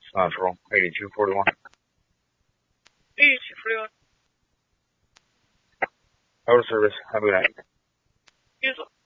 Central, 8241. 8241. Out of service. Have a good night. Use